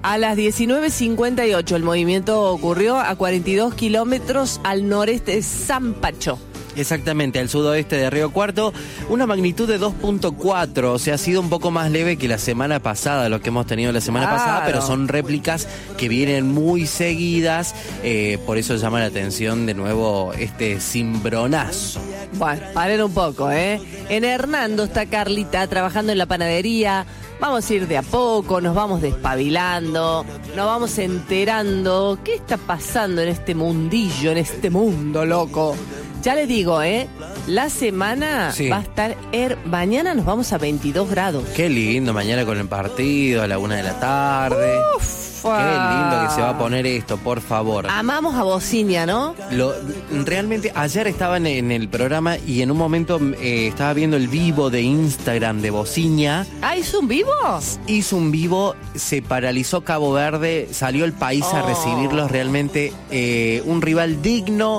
A las 19:58 el movimiento ocurrió a 42 kilómetros al noreste de Zampacho. Exactamente, al sudoeste de Río Cuarto, una magnitud de 2.4, o sea, ha sido un poco más leve que la semana pasada, lo que hemos tenido la semana pasada, pero son réplicas que vienen muy seguidas, por eso llama la atención de nuevo este cimbronazo. Bueno, paren un poco, En Hernando está Carlita trabajando en la panadería. Vamos a ir de a poco, nos vamos despabilando, nos vamos enterando qué está pasando en este mundillo, en este mundo loco. Ya les digo, la semana va a estar... mañana nos vamos a 22 grados. Qué lindo, mañana con el partido a la 1 de la tarde. Qué lindo que se va a poner esto, por favor. Amamos a Bociña, ¿no? Realmente, ayer estaba en el programa y en un momento estaba viendo el vivo de Instagram de Bociña. ¿Ah, hizo un vivo? Hizo un vivo, se paralizó Cabo Verde, salió el país a recibirlos, realmente un rival digno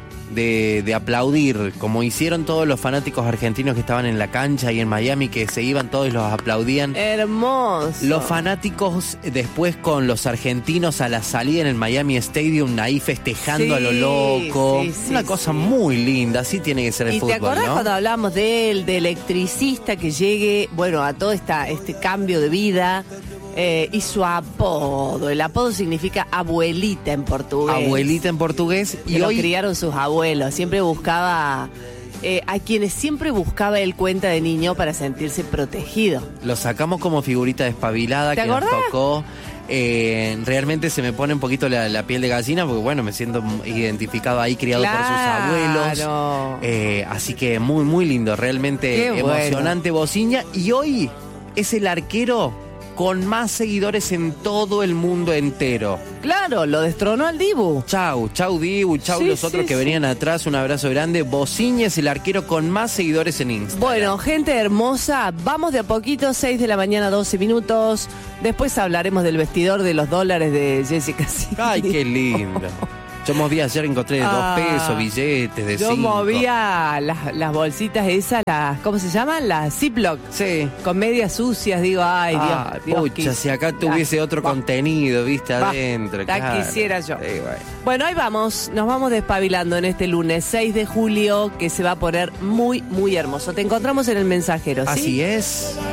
de aplaudir, como hicieron todos los fanáticos argentinos que estaban en la cancha y en Miami, que se iban todos y los aplaudían. Hermoso. Los fanáticos después con los argentinos a la salida en el Miami Stadium, ahí festejando a lo loco. Una cosa muy linda, así tiene que ser el fútbol, ¿no? ¿Y te acordás cuando hablamos de él, de electricista que llegue, a todo este cambio de vida? Y su apodo, el apodo significa abuelita en portugués. Abuelita en portugués. Y lo criaron sus abuelos. Siempre buscaba, a quienes siempre buscaba él cuenta de niño para sentirse protegido. Lo sacamos como figurita despabilada que nos tocó. Realmente se me pone un poquito la piel de gallina porque me siento identificado ahí, criado por sus abuelos. Así que muy, muy lindo, realmente emocionante Bociña. Y hoy es el arquero con más seguidores en todo el mundo entero. Claro, lo destronó al Dibu. Chau Dibu, los otros que venían atrás, un abrazo grande. Bociña es el arquero con más seguidores en Instagram. Bueno, gente hermosa, vamos de a poquito, 6 de la mañana, 12 minutos. Después hablaremos del vestidor de los dólares de Jessica Silva. Ay, qué lindo. Yo movía ayer, encontré de 2 pesos, billetes de 5. Yo movía las bolsitas esas, ¿cómo se llaman? Las Ziploc. Sí. Con medias sucias, digo, ay, Dios. Pucha, si acá tuviese otro contenido, viste, adentro. La quisiera yo. Sí, bueno, ahí vamos, nos vamos despabilando en este lunes 6 de julio, que se va a poner muy, muy hermoso. Te encontramos en El Mensajero, ¿sí? Así es.